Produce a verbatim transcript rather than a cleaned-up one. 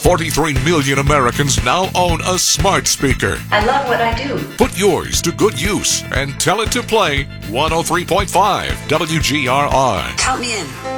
forty-three million Americans now own a smart speaker. I love what I do. Put yours to good use and tell it to play one oh three point five W G R R. Count me in.